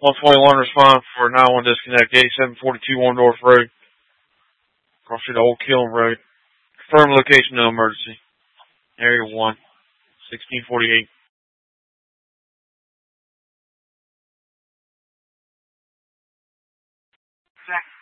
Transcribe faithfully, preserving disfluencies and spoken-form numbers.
one twenty-one respond for nine one disconnect, eighty-seven forty-two Warndorf Road. Cross street Old Kiln Road. Confirm location, no emergency. Area one, sixteen forty-eight. Check.